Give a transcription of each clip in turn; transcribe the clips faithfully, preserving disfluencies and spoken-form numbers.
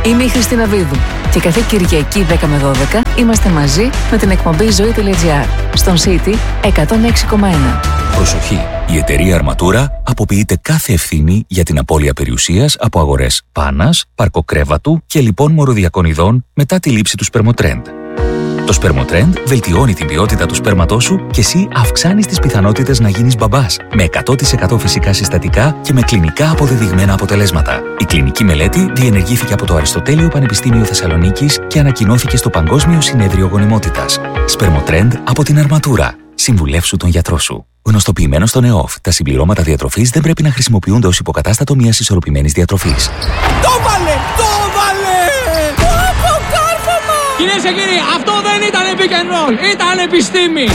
Είμαι η Χριστίνα Βίδου και κάθε Κυριακή δέκα με δώδεκα είμαστε μαζί με την εκπομπή Ζωή.gr στον City εκατόν έξι κόμμα ένα. Προσοχή! Η εταιρεία Αρματούρα αποποιείται κάθε ευθύνη για την απώλεια περιουσίας από αγορές πάνας, παρκοκρέβατου και λοιπών μοροδιακών ειδών μετά τη λήψη του σπερμοτρέντ. Το σπερμοτρέντ βελτιώνει την ποιότητα του σπέρματός σου και εσύ αυξάνεις τις πιθανότητες να γίνεις μπαμπάς με εκατό τοις εκατό φυσικά συστατικά και με κλινικά αποδεδειγμένα αποτελέσματα. Η κλινική μελέτη διενεργήθηκε από το Αριστοτέλειο Πανεπιστήμιο Θεσσαλονίκης και ανακοινώθηκε στο Παγκόσμιο Συνέδριο Γονιμότητας. Σπερμοτρέντ από την Αρματούρα. Συμβουλεύσου τον γιατρό σου. Γνωστοποιημένο στον ΕΟΦ, τα συμπληρώματα διατροφής δεν πρέπει να χρησιμοποιούνται ως υποκατάστατο μιας ισορροπημένης διατροφής. Το βάλε! Το βάλε! Κυρίες και κύριοι, αυτό δεν ήταν pick and roll, ήταν επιστήμη.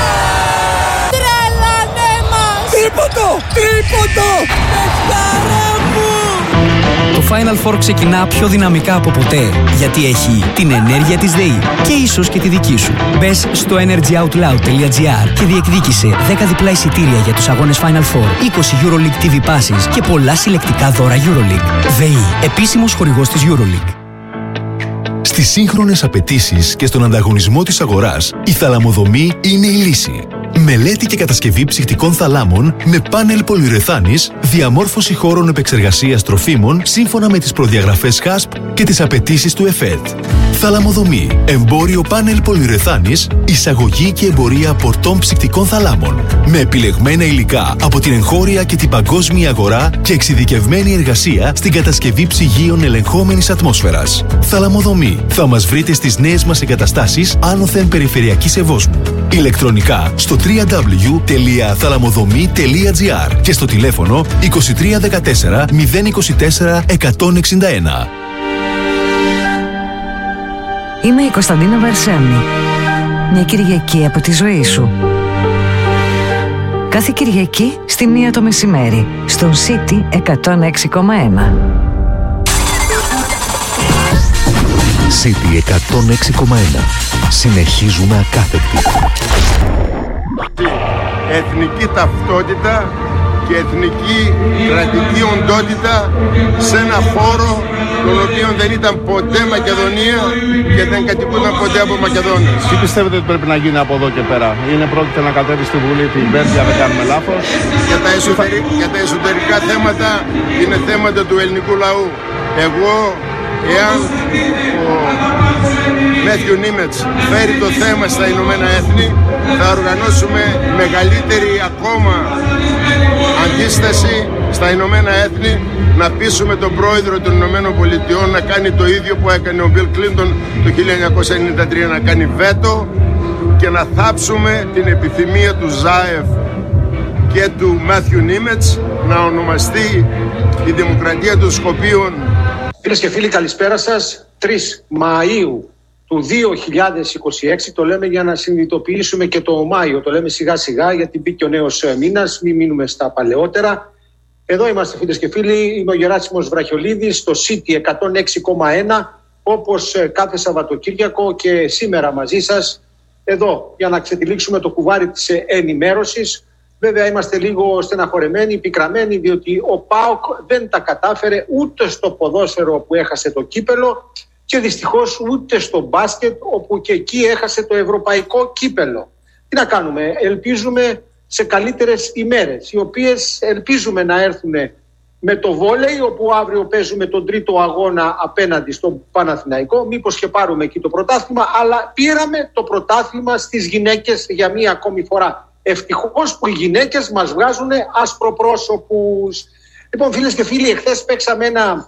Τρέλανε μας! Τρίποντο! Τρίποντο! Παιχτάρα μου! Το Final Four ξεκινά πιο δυναμικά από ποτέ, γιατί έχει την ενέργεια της ΔΕΗ και ίσως και τη δική σου. Μπες στο energyoutloud.gr και διεκδίκησε δέκα διπλά εισιτήρια για τους αγώνες Final Four, είκοσι EuroLeague τι βι Passes και πολλά συλλεκτικά δώρα EuroLeague. ΔΕΗ, επίσημος χορηγός της EuroLeague. Στις σύγχρονες απαιτήσεις και στον ανταγωνισμό της αγοράς, η θαλαμοδομή είναι η λύση. Μελέτη και κατασκευή ψυχτικών θαλάμων με πάνελ πολυουρεθάνης, διαμόρφωση χώρων επεξεργασίας τροφίμων σύμφωνα με τις προδιαγραφές χάσπ και τις απαιτήσεις του ΕΦΕΤ. Θαλαμοδομή, εμπόριο πάνελ πολυουρεθάνης, εισαγωγή και εμπορία πορτών ψυχτικών θαλάμων. Με επιλεγμένα υλικά από την εγχώρια και την παγκόσμια αγορά και εξειδικευμένη εργασία στην κατασκευή ψυγείων ελεγχόμενης ατμόσφαιρας. Θαλαμοδομή. Θα μας βρείτε στις νέες μας εγκαταστάσεις άνωθεν περιφερειακής Ευόσμου. Ηλεκτρονικά στο double-u double-u double-u τελεία θαλαμοδομή τελεία τζι άρ και στο τηλέφωνο είκοσι τρία δεκατέσσερα μηδέν είκοσι τέσσερα εκατόν εξήντα ένα. Είμαι η Κωνσταντίνα Βαρσάμι. Μια Κυριακή από τη ζωή σου. Κάθε Κυριακή στη μία το μεσημέρι στον City εκατόν έξι κόμμα ένα. City εκατόν έξι κόμμα ένα. Συνεχίζουμε ακάθεκτη. Εθνική ταυτότητα και εθνική κρατική οντότητα σε ένα χώρο τον οποίο δεν ήταν ποτέ Μακεδονία και δεν κατοικούνταν ποτέ από Μακεδόνες. Τι πιστεύετε ότι πρέπει να γίνει από εδώ και πέρα? Είναι πρόκειται να κατέβει στη Βουλή την Πέμπτη, αν δεν κάνουμε λάθος? Για τα, εσωτερι... για τα εσωτερικά θέματα είναι θέματα του ελληνικού λαού. Εγώ, εάν ο Μάθιου Νίμετς φέρει το θέμα στα Ηνωμένα Έθνη, θα οργανώσουμε μεγαλύτερη ακόμα αντίσταση στα Ηνωμένα Έθνη, να πείσουμε τον πρόεδρο των Ηνωμένων Πολιτειών να κάνει το ίδιο που έκανε ο Μπιλ Κλίντον το χίλια εννιακόσια ενενήντα τρία, να κάνει βέτο και να θάψουμε την επιθυμία του Ζάεφ και του Μάθιου Νίμετς να ονομαστεί η Δημοκρατία των Σκοπίων. Φίλες και φίλοι, καλησπέρα σας. τρεις Μαΐου του δύο χιλιάδες είκοσι έξι, το λέμε για να συνειδητοποιήσουμε και το Μάιο, το λέμε σιγά σιγά γιατί μπήκε ο νέος μήνας, μην μείνουμε στα παλαιότερα. Εδώ είμαστε, φίλες και φίλοι, είμαι ο Γεράσιμος Βραχιολίδης στο City εκατόν έξι κόμμα ένα, όπως κάθε Σαββατοκύριακο και σήμερα μαζί σας, εδώ για να ξετυλίξουμε το κουβάρι της ενημέρωσης. Βέβαια είμαστε λίγο στεναχωρεμένοι, πικραμένοι, διότι ο ΠΑΟΚ δεν τα κατάφερε ούτε στο ποδόσφαιρο που έχασε το κύπελο και δυστυχώς ούτε στο μπάσκετ, όπου και εκεί έχασε το ευρωπαϊκό κύπελο. Τι να κάνουμε, ελπίζουμε σε καλύτερες ημέρες, οι οποίες ελπίζουμε να έρθουν με το βόλεϊ, όπου αύριο παίζουμε τον τρίτο αγώνα απέναντι στον Παναθηναϊκό. Μήπως και πάρουμε εκεί το πρωτάθλημα, αλλά πήραμε το πρωτάθλημα στις γυναίκες για μία ακόμη φορά. Ευτυχώς που οι γυναίκες μας βγάζουν ασπροπρόσωπους. Λοιπόν, φίλες και φίλοι, εχθές παίξαμε ένα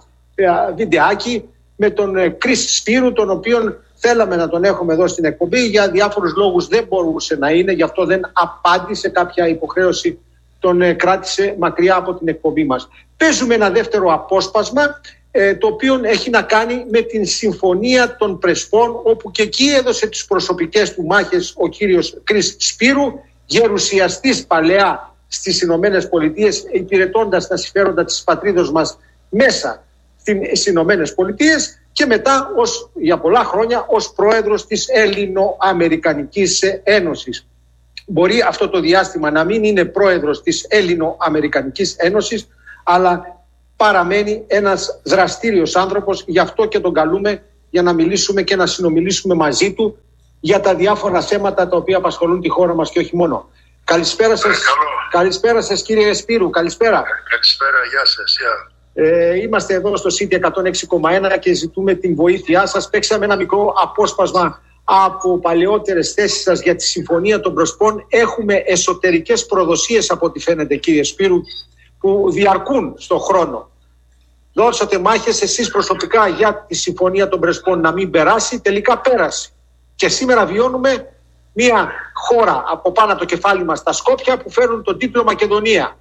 βιντεάκι με τον Κρίς Σπύρου, τον οποίον θέλαμε να τον έχουμε εδώ στην εκπομπή. Για διάφορους λόγους δεν μπορούσε να είναι, γι' αυτό δεν απάντησε, κάποια υποχρέωση τον κράτησε μακριά από την εκπομπή μας. Παίζουμε ένα δεύτερο απόσπασμα, το οποίο έχει να κάνει με την Συμφωνία των Πρεσπών, όπου και εκεί έδωσε τις προσωπικές του μάχες ο κύριος Κρίς Σπύρου, γερουσιαστής παλαιά στις Ηνωμένες Πολιτείες, υπηρετώντας τα συμφέροντα της πατρίδος μας μέσα στις Ηνωμένες Πολιτείες, και μετά ως, για πολλά χρόνια ως πρόεδρος της Έλληνο-Αμερικανικής Ένωσης. Μπορεί αυτό το διάστημα να μην είναι πρόεδρος της Έλληνο-Αμερικανικής Ένωσης, αλλά παραμένει ένας δραστήριος άνθρωπος. Γι' αυτό και τον καλούμε για να μιλήσουμε και να συνομιλήσουμε μαζί του για τα διάφορα θέματα τα οποία απασχολούν τη χώρα μας και όχι μόνο. Καλησπέρα σας, καλησπέρα σας κύριε Σπύρου, καλησπέρα. Καλησπέρα, γεια σας. Γεια. Ε, είμαστε εδώ στο City εκατόν έξι κόμμα ένα και ζητούμε την βοήθειά σας. Παίξαμε ένα μικρό απόσπασμα από παλαιότερες θέσεις σας για τη Συμφωνία των Πρεσπών. Έχουμε εσωτερικές προδοσίες από ό,τι φαίνεται κύριε Σπύρου που διαρκούν στον χρόνο. Δώσατε μάχες εσείς προσωπικά για τη Συμφωνία των Πρεσπών να μην περάσει, τελικά πέρασε. Και σήμερα βιώνουμε μια χώρα από πάνω από το κεφάλι μας, τα Σκόπια, που φέρουν τον τίτλο Μακεδονία.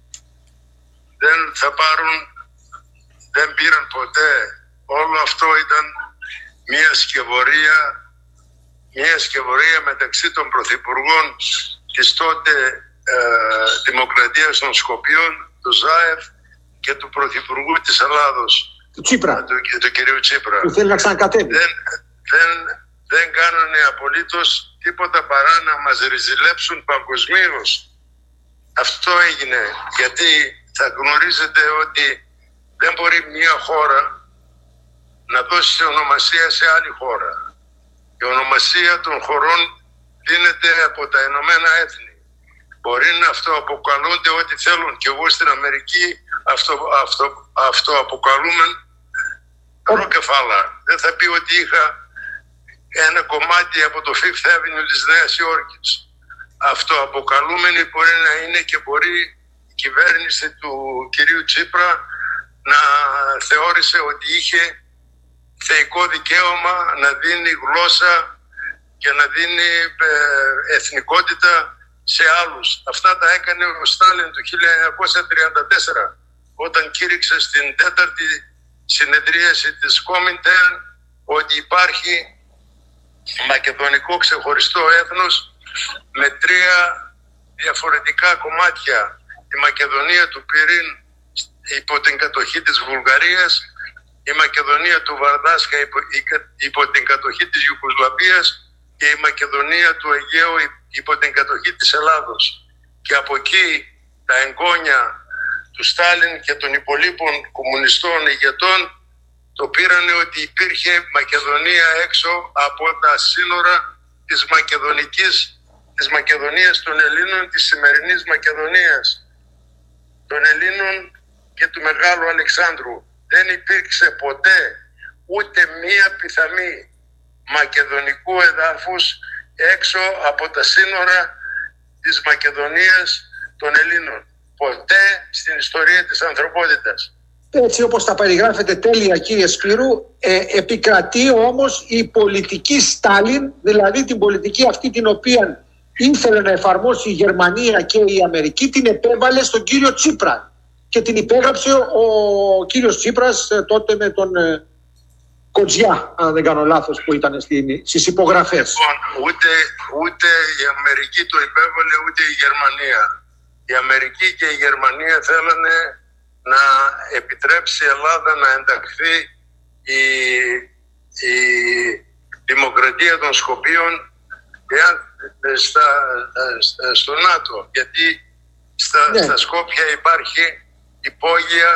Δεν θα πάρουν, δεν πήραν ποτέ. Όλο αυτό ήταν μια σκευωρία, μια σκευωρία μεταξύ των πρωθυπουργών της τότε ε, Δημοκρατίας των Σκοπίων, του Ζάεφ, και του πρωθυπουργού της Ελλάδος, του Τσίπρα, του, του κυρίου Τσίπρα, που θέλει να ξανακατέβει. Δεν, δεν, δεν κάνανε απολύτως τίποτα παρά να μας ριζιλέψουν παγκοσμίως. Αυτό έγινε, γιατί θα γνωρίζετε ότι δεν μπορεί μια χώρα να δώσει ονομασία σε άλλη χώρα. Η ονομασία των χωρών δίνεται από τα Ηνωμένα Έθνη. Μπορεί να αυτοαποκαλούνται ό,τι θέλουν, και εγώ στην Αμερική αυτό, αυτό, αυτοαποκαλούμεν Ροκεφάλα. Δεν θα πει ότι είχα ένα κομμάτι από το Fifth Avenue της Νέας Υόρκης. Αυτοαποκαλούμενοι μπορεί να είναι, και μπορεί η κυβέρνηση του κυρίου Τσίπρα να θεώρησε ότι είχε θεϊκό δικαίωμα να δίνει γλώσσα και να δίνει ε, εθνικότητα σε άλλους. Αυτά τα έκανε ο Στάλιν το χίλια εννιακόσια τριάντα τέσσερα, όταν κήρυξε στην τέταρτη συνεδρίαση της Κόμιντεν ότι υπάρχει μακεδονικό ξεχωριστό έθνος με τρία διαφορετικά κομμάτια. Η Μακεδονία του Πυρήν υπό την κατοχή της Βουλγαρίας, η Μακεδονία του Βαρδάσκα υπό, υπό την κατοχή της Ιουγκοσλαβίας και η Μακεδονία του Αιγαίου υπό την κατοχή της Ελλάδος. Και από εκεί τα εγγόνια του Στάλιν και των υπολείπων κομμουνιστών ηγετών το πήρανε ότι υπήρχε Μακεδονία έξω από τα σύνορα της Μακεδονικής, της Μακεδονίας των Ελλήνων, της σημερινής Μακεδονίας, των Ελλήνων και του Μεγάλου Αλεξάνδρου. Δεν υπήρξε ποτέ ούτε μία πιθανή μακεδονικού εδάφους έξω από τα σύνορα της Μακεδονίας των Ελλήνων. Ποτέ στην ιστορία της ανθρωπότητας. Έτσι όπως τα περιγράφετε τέλεια κύριε Σπύρου, ε, επικρατεί όμως η πολιτική Στάλιν, δηλαδή την πολιτική αυτή την οποία ήθελε να εφαρμόσει η Γερμανία και η Αμερική, την επέβαλε στον κύριο Τσίπρα και την υπέγραψε ο κύριος Τσίπρας ε, τότε με τον ε, Κοτζιά, αν δεν κάνω λάθος, που ήταν στις υπογραφές. Λοιπόν, ούτε, ούτε η Αμερική το υπέβαλε, ούτε η Γερμανία. Η Αμερική και η Γερμανία θέλανε να επιτρέψει η Ελλάδα να ενταχθεί η, η Δημοκρατία των Σκοπίων στα, στα, στο ΝΑΤΟ. Γιατί στα, ναι. στα Σκόπια υπάρχει υπόγεια,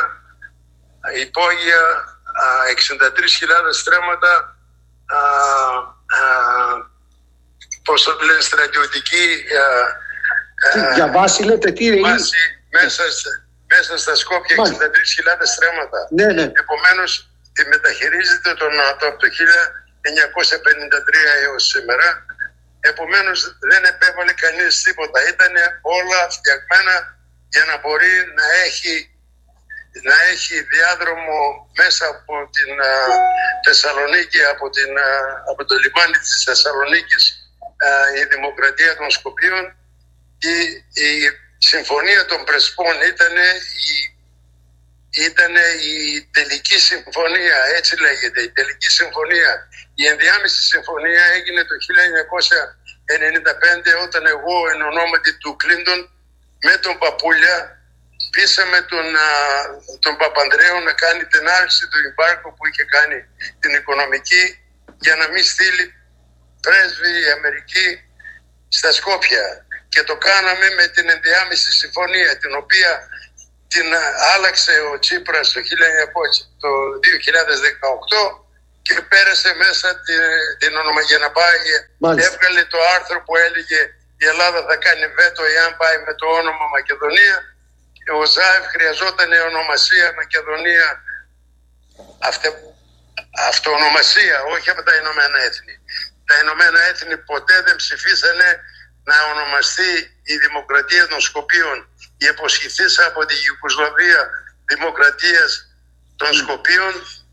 υπόγεια εξήντα τρεις χιλιάδες στρέμματα, α, α, πώς το λένε, στρατιωτική α, για βάση λέτε τι είναι βάση μέσα, μέσα στα Σκόπια, εξήντα τρεις χιλιάδες στρέμματα. Ναι, ναι. Επομένως τη μεταχειρίζεται το ΝΑΤΟ από το χίλια εννιακόσια πενήντα τρία έως σήμερα. Επομένως δεν επέβαλε κανείς τίποτα. Ήταν όλα φτιαγμένα για να μπορεί να έχει να έχει διάδρομο μέσα από την α, Θεσσαλονίκη, από, την, α, από το λιμάνι της Θεσσαλονίκης α, η Δημοκρατία των Σκοπίων. Η, η Συμφωνία των Πρεσπών ήταν η, ήτανε η τελική συμφωνία, έτσι λέγεται, η τελική συμφωνία. Η ενδιάμεση συμφωνία έγινε το χίλια εννιακόσια ενενήντα πέντε, όταν εγώ εν ονόματι του Κλίντον με τον Παπούλια πείσαμε τον, τον Παπανδρέου να κάνει την άρση του εμπάρκου που είχε κάνει την οικονομική, για να μην στείλει πρέσβη η Αμερική στα Σκόπια. Και το κάναμε με την ενδιάμεση συμφωνία, την οποία την άλλαξε ο Τσίπρας το, το δύο χιλιάδες δεκαοκτώ και πέρασε μέσα την, την όνομα για να πάει. Μάλιστα. Έβγαλε το άρθρο που έλεγε η Ελλάδα θα κάνει βέτο εάν πάει με το όνομα Μακεδονία. Ο ΖΑΕΒ χρειαζόταν η ονομασία Μακεδονία, αυτε, αυτοονομασία, όχι από τα Ηνωμένα Έθνη. Τα Ηνωμένα Έθνη ποτέ δεν ψηφίσανε να ονομαστεί η Δημοκρατία των Σκοπίων, η υποσχηθήσα από τη Ιουγκοσλαβία Δημοκρατίας των Σκοπίων,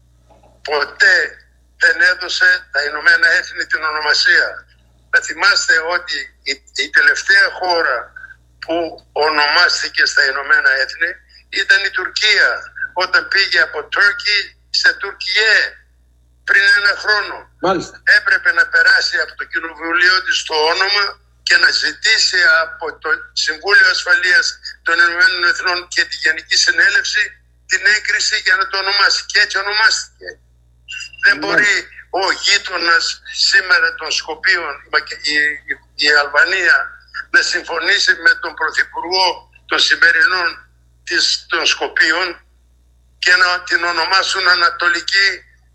ποτέ δεν έδωσε τα Ηνωμένα Έθνη την ονομασία. Να θυμάστε ότι η, η τελευταία χώρα που ονομάστηκε στα Ηνωμένα Έθνη ήταν η Τουρκία, όταν πήγε από Τουρκία σε Τουρκιέ πριν ένα χρόνο. Μάλιστα. Έπρεπε να περάσει από το κοινοβουλίο της το όνομα και να ζητήσει από το Συμβούλιο Ασφαλείας των Ηνωμένων Εθνών και τη Γενική Συνέλευση την έγκριση για να το ονομάσει. Και έτσι ονομάστηκε. Δεν μπορεί ο γείτονας σήμερα των Σκοπίων, η, η, η Αλβανία, να συμφωνήσει με τον Πρωθυπουργό των σημερινών της, των Σκοπίων και να την ονομάσουν Ανατολική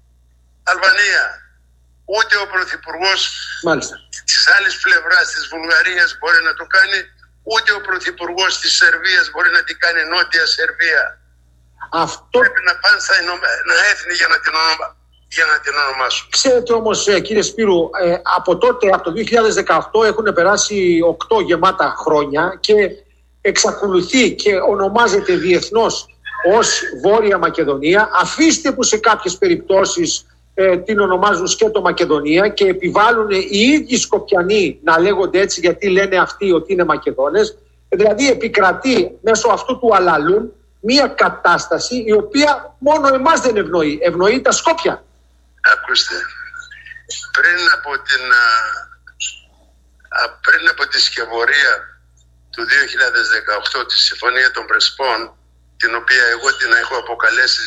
Αλβανία. Ούτε ο Πρωθυπουργός της άλλης πλευράς της Βουλγαρίας μπορεί να το κάνει, ούτε ο Πρωθυπουργός της Σερβίας μπορεί να την κάνει Νότια Σερβία. Αυτό... Πρέπει να πάνε στα Ηνωμένα Έθνη για να την, ονομα... για να την ονομάσουν. Ξέρετε όμως, κύριε Σπύρου, ε, από τότε, από το δύο χιλιάδες δεκαοκτώ έχουν περάσει οκτώ γεμάτα χρόνια και εξακολουθεί και ονομάζεται διεθνώς ως Βόρεια Μακεδονία. Αφήστε που σε κάποιες περιπτώσεις ε, την ονομάζουν σκέτο Μακεδονία και επιβάλλουν οι ίδιοι Σκοπιανοί να λέγονται έτσι γιατί λένε αυτοί ότι είναι Μακεδόνες. Δηλαδή επικρατεί μέσω αυτού του αλαλούν μια κατάσταση η οποία μόνο εμάς δεν ευνοεί. Ευνοεί τα Σκόπια. Ακούστε, πριν από την, α, πριν από τη σκευωρία του δύο χιλιάδες δεκαοκτώ, τη Συμφωνία των Πρεσπών, την οποία εγώ την έχω αποκαλέσει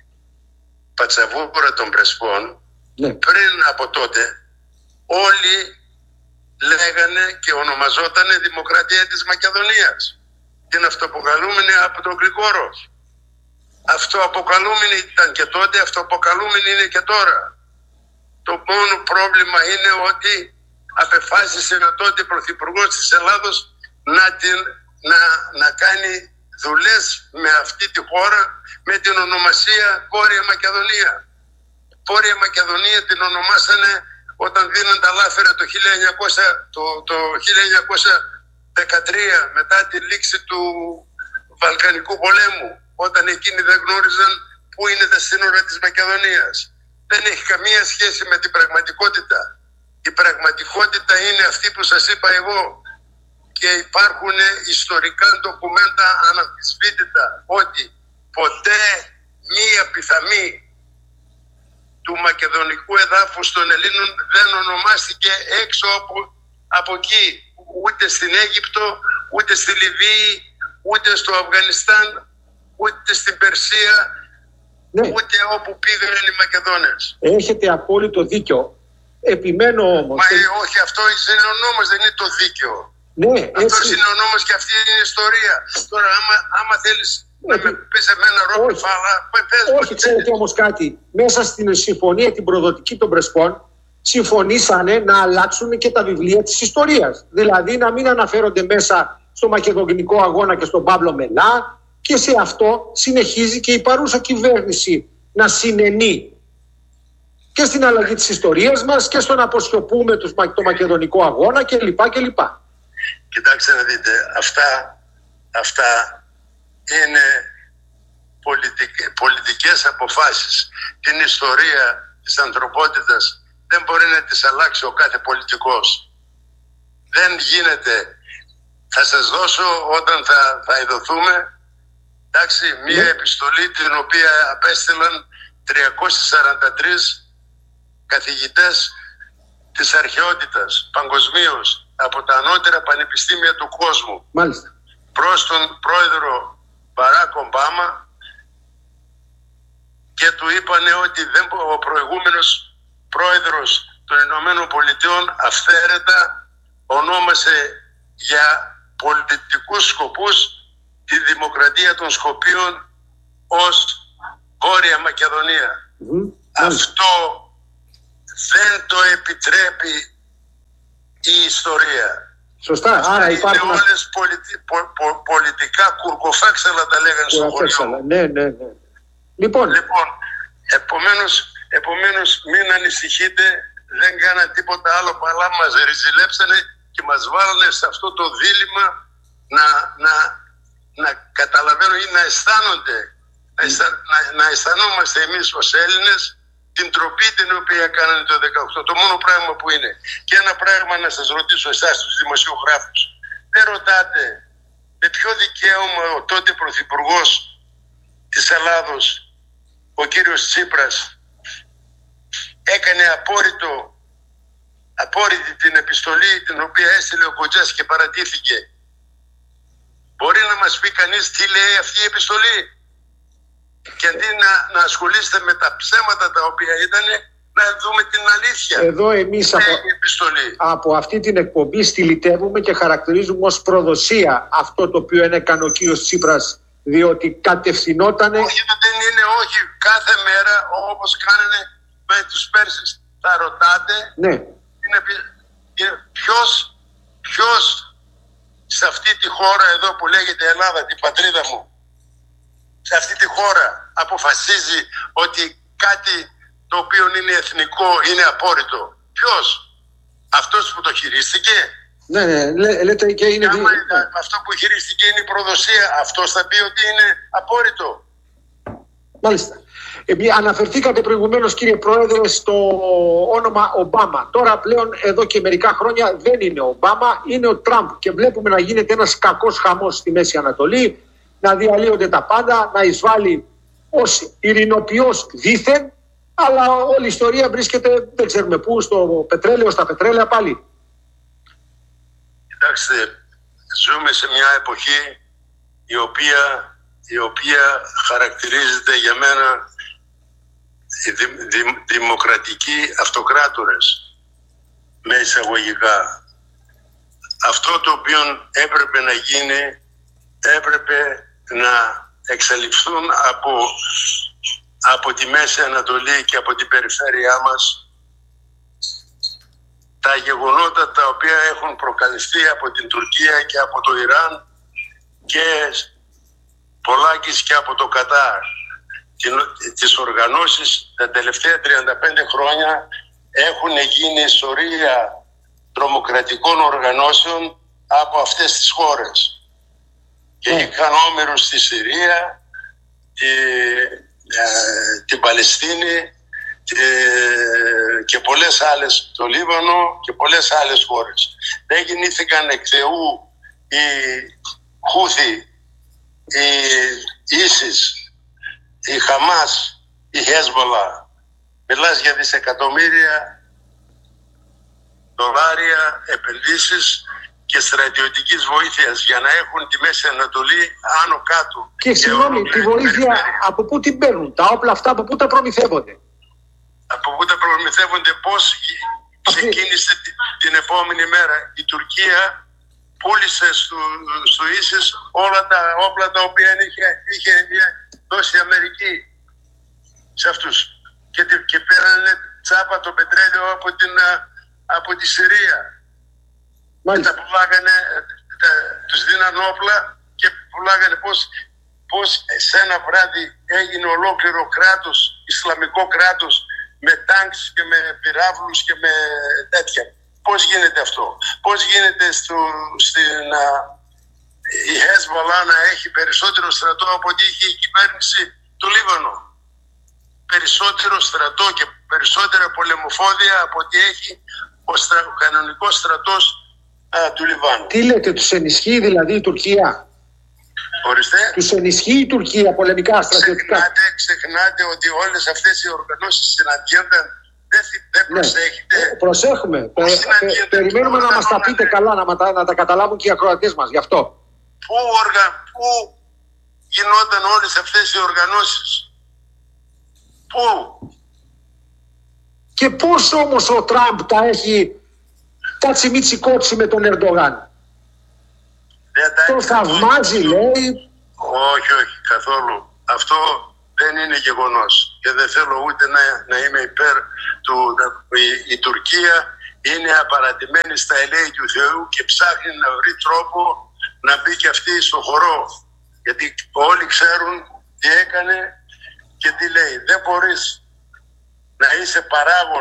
πατσαβούρα των Πρεσπών, ναι. Πριν από τότε όλοι λέγανε και ονομαζότανε Δημοκρατία της Μακεδονίας, την αυτοαποκαλούμενη από τον Γρηγόροφ. Αυτοαποκαλούμενη ήταν και τότε, αυτοαποκαλούμενη είναι και τώρα. Το μόνο πρόβλημα είναι ότι απεφάσισε ο τότε Πρωθυπουργός της Ελλάδος να, την, να, να κάνει δουλειές με αυτή τη χώρα με την ονομασία Βόρεια Μακεδονία. Βόρεια Μακεδονία την ονομάσανε όταν δίναν τα λάφυρα το χίλια εννιακόσια, το, το χίλια εννιακόσια δεκατρία μετά τη λήξη του Βαλκανικού πολέμου, όταν εκείνοι δεν γνώριζαν πού είναι τα σύνορα της Μακεδονίας. Δεν έχει καμία σχέση με την πραγματικότητα. Η πραγματικότητα είναι αυτή που σας είπα εγώ και υπάρχουν ιστορικά ντοκουμέντα αναμφισβήτητα ότι ποτέ μία πιθαμή του μακεδονικού εδάφους των Ελλήνων δεν ονομάστηκε έξω από, από εκεί. Ούτε στην Αίγυπτο, ούτε στη Λιβύη, ούτε στο Αφγανιστάν, ούτε στην Περσία, ναι. Ούτε όπου πήγαιναν οι Μακεδόνες. Έχετε απόλυτο δίκιο. Επιμένω όμως. Μα ε, όχι, αυτό είναι ο νόμος, δεν είναι το δίκαιο. Ναι, αυτός έτσι... είναι ο νόμος και αυτή είναι η ιστορία. Τώρα, άμα, άμα θέλεις να με πεις εμένα ρόπι φάλα, πες μου. Όχι, ξέρετε όμως κάτι. Μέσα στην συμφωνία την προδοτική των Πρεσπών συμφωνήσανε να αλλάξουν και τα βιβλία της ιστορίας. Δηλαδή να μην αναφέρονται μέσα στο Μακεδονικό Αγώνα και στον Παύλο Μελά, και σε αυτό συνεχίζει και η παρούσα κυβέρνηση να συνενεί και στην αλλαγή της ιστορίας μας και στο να αποσιωπούμε το Μακεδονικό Αγώνα κλπ. κλπ. Κοιτάξτε να δείτε, αυτά, αυτά είναι πολιτικ, πολιτικές αποφάσεις. Την ιστορία της ανθρωπότητας δεν μπορεί να τις αλλάξει ο κάθε πολιτικός. Δεν γίνεται. Θα σας δώσω όταν θα, θα ειδωθούμε, εντάξει, μία ναι. επιστολή την οποία απέστειλαν τριακόσιοι σαράντα τρεις καθηγητές της αρχαιότητας παγκοσμίως από τα ανώτερα πανεπιστήμια του κόσμου. Μάλιστα. Προς τον πρόεδρο Μπαράκ Ομπάμα και του είπανε ότι δεν, ο προηγούμενος πρόεδρος των Ηνωμένων Πολιτειών αυθαίρετα ονόμασε για πολιτικούς σκοπούς τη δημοκρατία των Σκοπίων ως Βόρεια Μακεδονία. Mm. Αυτό δεν το επιτρέπει η ιστορία. Σωστά. Αυτά άρα είναι υπάρχουν... όλες πολιτι... πο... Πο... πολιτικά κουρκοφάξελα, τα λέγανε στο χωριό. Ναι, ναι, ναι. Λοιπόν, λοιπόν επομένως, επομένως μην ανησυχείτε, δεν κάναν τίποτα άλλο παρά μας ριζιλέψανε και μας βάλανε σε αυτό το δίλημμα να, να, να καταλαβαίνουν ή να αισθάνονται, να, αισθα... να, να αισθανόμαστε εμείς ως Έλληνες την τροπή την οποία κάνανε το δεκαοκτώ. Το μόνο πράγμα που είναι. Και ένα πράγμα να σας ρωτήσω εσάς τους δημοσιογράφους. Δεν ρωτάτε με ποιο δικαίωμα ο τότε πρωθυπουργός της Ελλάδος, ο κύριος Τσίπρας, έκανε απόρριτο, απόρριτη την επιστολή την οποία έστειλε ο Κοτζάς και παρατήθηκε. Μπορεί να μας πει κανείς τι λέει αυτή η επιστολή? Και αντί να, να ασχολείστε με τα ψέματα τα οποία ήταν, να δούμε την αλήθεια. Εδώ εμείς από, από αυτή την εκπομπή στυλιτεύουμε και χαρακτηρίζουμε ως προδοσία αυτό το οποίο έκανε ο κύριος Τσίπρας, διότι κατευθυνότανε... Όχι, δεν είναι όχι. Κάθε μέρα όπως κάνανε με τους Πέρσες. Θα ρωτάτε ναι. είναι, είναι, ποιος, ποιος σε αυτή τη χώρα εδώ που λέγεται Ελλάδα, την πατρίδα μου, σε αυτή τη χώρα αποφασίζει ότι κάτι το οποίο είναι εθνικό είναι απόρριτο? Ποιος? Αυτός που το χειρίστηκε? Ναι, ναι, λέ, λέτε και είναι... Άμα αυτό που χειρίστηκε είναι η προδοσία, αυτός θα πει ότι είναι απόρριτο? Μάλιστα. Ε, αναφερθήκατε προηγουμένως, κύριε Πρόεδρε, στο όνομα Ομπάμα. Τώρα πλέον εδώ και μερικά χρόνια δεν είναι ο Ομπάμα, είναι ο Τραμπ. Και βλέπουμε να γίνεται ένας κακός χαμός στη Μέση Ανατολή, να διαλύονται τα πάντα, να εισβάλλει ως ειρηνοποιός δήθεν, αλλά όλη η ιστορία βρίσκεται δεν ξέρουμε πού, στο πετρέλαιο, στα πετρέλαια πάλι. Κοιτάξτε, ζούμε σε μια εποχή η οποία, η οποία χαρακτηρίζεται για μένα δη, δη, δημοκρατικοί αυτοκράτορες με εισαγωγικά. Αυτό το οποίο έπρεπε να γίνει, έπρεπε να εξαλειφθούν από, από τη Μέση Ανατολή και από την περιφέρειά μας τα γεγονότα τα οποία έχουν προκαλεστεί από την Τουρκία και από το Ιράν και πολλάκις και από το Κατάρ. Τις οργανώσεις τα τελευταία τριάντα πέντε χρόνια έχουν γίνει σωρία τρομοκρατικών οργανώσεων από αυτές τις χώρες. Και είχαν όμηρους στη Συρία, τη, ε, την Παλαιστίνη και, και πολλές άλλες, το Λίβανο και πολλές άλλες χώρες. Δεν γεννήθηκαν εκ Θεού οι Χούθη, οι Ίσις, η Χαμάς, η Χέσβολα. Μιλάς για δισεκατομμύρια δολάρια επενδύσεις και στρατιωτικής βοήθειας για να έχουν τη Μέση Ανατολή άνω κάτω. Και συγγνώμη, τη βοήθεια περιφέρεια. Από πού την παίρνουν, τα όπλα αυτά από πού τα προμηθεύονται? Από πού τα προμηθεύονται, πώς ξεκίνησε Αυτή... την επόμενη μέρα. Η Τουρκία πούλησε στου, στου ίσες όλα τα όπλα τα οποία είχε, είχε δώσει η Αμερική σε αυτούς. Και, και πέρανε τσάπα το πετρέλαιο από, την, από τη Συρία. Και τα πουλάγανε, τα, τους δίναν όπλα και πουλάγανε πώς, πώς σε ένα βράδυ έγινε ολόκληρο κράτος, Ισλαμικό κράτος, με τάγκς και με πυράβλους και με τέτοια. Πώς γίνεται αυτό? Πώς γίνεται στο, στην, α, η Hezbollah να έχει περισσότερο στρατό από ό,τι είχε η κυβέρνηση του Λίβανο? Περισσότερο στρατό και περισσότερα πολεμοφόδια από ό,τι έχει ο, στρα, ο κανονικός στρατός α, του Λιβάνου. Τι λέτε, τους ενισχύει δηλαδή η Τουρκία? Ορίστε. Τους ενισχύει η Τουρκία πολεμικά, στρατιωτικά? Ξεχνάτε, ξεχνάτε ότι όλες αυτές οι οργανώσεις συναντιόνταν. Δεν, δεν προσέχετε. Ναι. Προσέχουμε. Πε, πε, περιμένουμε να μας τα πείτε καλά, να, να, να τα καταλάβουν και οι ακροατές μας. Γι' αυτό. Πού, οργα, πού γινόταν όλες αυτές οι οργανώσεις? Πού? Και πώς όμως ο Τραμπ τα έχει κάτσι μίτσι κότσι με τον Ερντογάν? Το θαυμάζει, λέει, Όχι, όχι, καθόλου. Αυτό δεν είναι γεγονός. Και δεν θέλω ούτε να, να είμαι υπέρ του... Η, η Τουρκία είναι απαρατημένη στα ελέη του Θεού και ψάχνει να βρει τρόπο να μπει και αυτή στο χορό. Γιατί όλοι ξέρουν τι έκανε και τι λέει. Δεν μπορείς να είσαι παράγων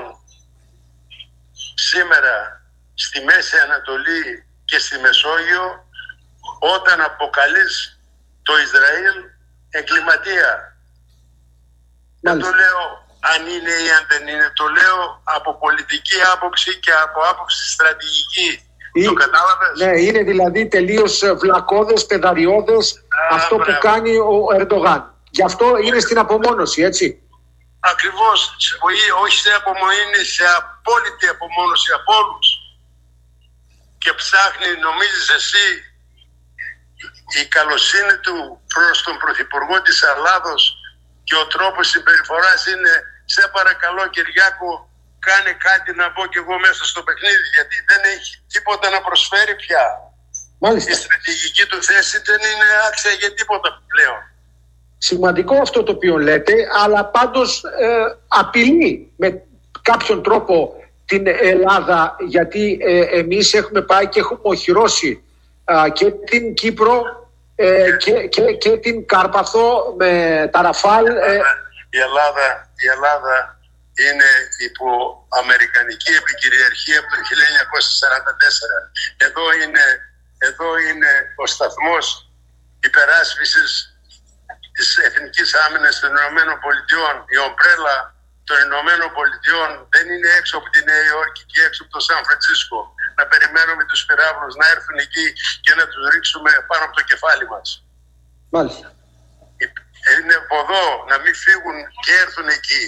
σήμερα στη Μέση Ανατολή και στη Μεσόγειο όταν αποκαλείς το Ισραήλ εγκληματία. Δεν το λέω αν είναι ή αν δεν είναι. Το λέω από πολιτική άποψη και από άποψη στρατηγική. Ή, το κατάλαβες? Ναι, είναι δηλαδή τελείως βλακώδες, παιδαριώδες Α, αυτό μπράβο. που κάνει ο Ερντογάν. Γι' αυτό είναι στην απομόνωση, έτσι. Ακριβώς. Όχι σε απομονή, είναι σε απόλυτη απομόνωση από όλους. Και ψάχνει, νομίζεις εσύ, η καλοσύνη του προς τον Πρωθυπουργό της Ελλάδος και ο τρόπος συμπεριφοράς είναι σε παρακαλώ Κυριάκο, κάνε κάτι να μπω κι εγώ μέσα στο παιχνίδι, γιατί δεν έχει τίποτα να προσφέρει πια. Μάλιστα. Η στρατηγική του θέση δεν είναι άξια για τίποτα πλέον. Σημαντικό αυτό το οποίο λέτε, αλλά πάντως ε, απειλεί με κάποιον τρόπο την Ελλάδα, γιατί ε, εμείς έχουμε πάει και έχουμε οχυρώσει ε, και την Κύπρο ε, και, και, και την Κάρπαθο με τα Ραφάλ. Ε. Η Ελλάδα, η Ελλάδα είναι υπό αμερικανική επικυριαρχία από το χίλια εννιακόσια σαράντα τέσσερα. Εδώ είναι, εδώ είναι ο σταθμός υπεράσπισης της Εθνικής Άμυνας των Ηνωμένων Πολιτειών. Η ομπρέλα των Ηνωμένων Πολιτειών δεν είναι έξω από τη Νέα Υόρκη και έξω από το Σαν Φραντσίσκο. Να περιμένουμε τους πυράβλους να έρθουν εκεί και να τους ρίξουμε πάνω από το κεφάλι μας. Μάλιστα. Είναι από εδώ να μην φύγουν και έρθουν εκεί.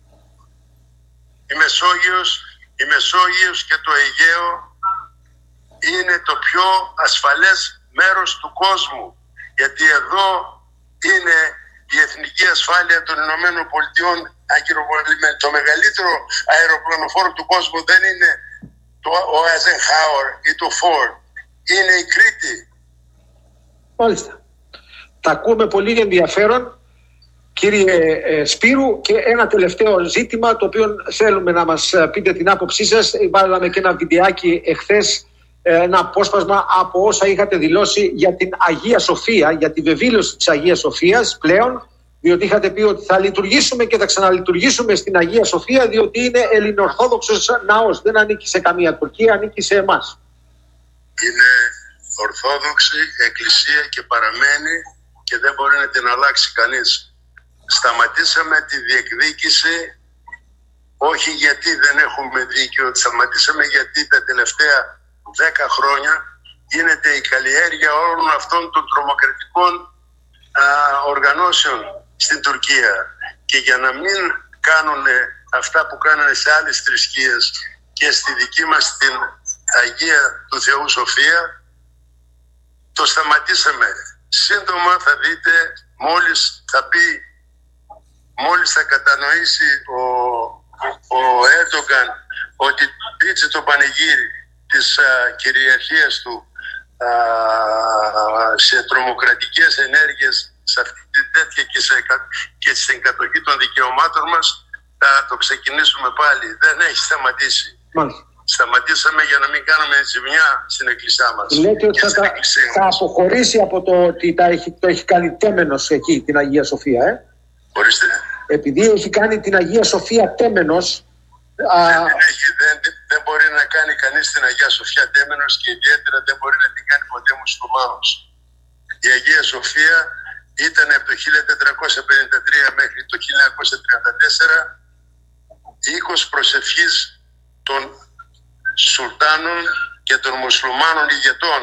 Η Μεσόγειος, η Μεσόγειος και το Αιγαίο είναι το πιο ασφαλές μέρος του κόσμου. Γιατί εδώ είναι η εθνική ασφάλεια των Ηνωμένων Πολιτειών ακυροβολημένη. Το μεγαλύτερο αεροπλανοφόρο του κόσμου δεν είναι το, ο Eisenhower ή το Ford. Είναι η Κρήτη. Μάλιστα. Τα ακούμε πολύ ενδιαφέρον, κύριε ε, Σπύρου, και ένα τελευταίο ζήτημα το οποίο θέλουμε να μας πείτε την άποψή σας. Βάλαμε και ένα βιντεάκι εχθές, ένα απόσπασμα από όσα είχατε δηλώσει για την Αγία Σοφία, για τη βεβήλωση της Αγίας Σοφίας πλέον, διότι είχατε πει ότι θα λειτουργήσουμε και θα ξαναλειτουργήσουμε στην Αγία Σοφία, διότι είναι ελληνοορθόδοξος ναός, δεν ανήκει σε καμία Τουρκία, ανήκει σε εμάς. Είναι ορθόδοξη εκκλησία και παραμένει και δεν μπορεί να την αλλάξει κανείς. Σταματήσαμε τη διεκδίκηση, όχι γιατί δεν έχουμε δίκιο, σταματήσαμε γιατί τα τελευταία δέκα χρόνια γίνεται η καλλιέργεια όλων αυτών των τρομοκρατικών α, οργανώσεων στην Τουρκία. Και για να μην κάνουν αυτά που κάνανε σε άλλες θρησκείες και στη δική μας την Αγία του Θεού Σοφία, το σταματήσαμε. Σύντομα θα δείτε, μόλις θα πει, μόλις θα κατανοήσει ο, ο Έρντογκαν ότι πίτσε το πανηγύρι της α, κυριαρχίας του α, σε τρομοκρατικές ενέργειες, σε αυτή την τέτοια και, σε, και στην κατοχή των δικαιωμάτων μας, θα το ξεκινήσουμε πάλι. Δεν έχει σταματήσει. Μάλιστα. Σταματήσαμε για να μην κάνουμε ζημιά στην εκκλησιά μας. Λέτε ότι θα, θα αποχωρήσει από το ότι τα έχει, το έχει κάνει τέμενος εκεί την Αγία Σοφία, ε? Ορίστε. Επειδή έχει κάνει την Αγία Σοφία τέμενος. Α... Δεν, έχει, δεν, δεν μπορεί να κάνει κανείς την Αγία Σοφία τέμενος και ιδιαίτερα δεν μπορεί να την κάνει ποτέ μουσουλμάνος. Η Αγία Σοφία ήταν από το χίλια τετρακόσια πενήντα τρία μέχρι το χίλια εννιακόσια τριάντα τέσσερα οίκος προσευχής των Σουλτάνων και των μουσουλμάνων ηγετών,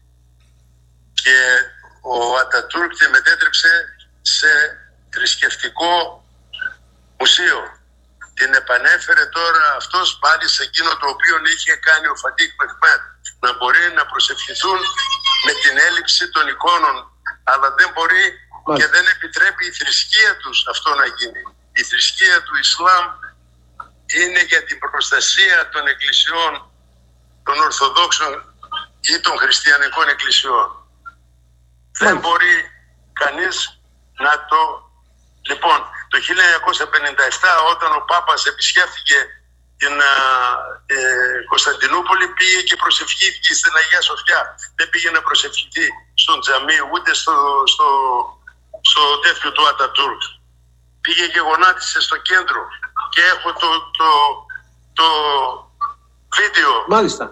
και ο Ατατούρκ τη μετέτρεψε σε θρησκευτικό μουσείο. Την επανέφερε τώρα αυτός πάλι σε εκείνο το οποίο είχε κάνει ο Φατίχ Μεχμέτ, να μπορεί να προσευχηθούν με την έλλειψη των εικόνων, αλλά δεν μπορεί και δεν επιτρέπει η θρησκεία τους αυτό να γίνει. Η θρησκεία του Ισλάμ είναι για την προστασία των εκκλησιών των Ορθοδόξων ή των χριστιανικών εκκλησιών. Δεν μπορεί κανείς να το... Λοιπόν, το χίλια εννιακόσια πενήντα επτά όταν ο Πάπας επισκέφθηκε την ε, Κωνσταντινούπολη, πήγε και προσευχήθηκε στην Αγία Σοφιά. Δεν πήγε να προσευχηθεί στον τζαμί ούτε στο, στο, στο τέτοιο του Ατατούρκ. Πήγε και γονάτισε στο κέντρο και έχω το, το, το βίντεο. Μάλιστα.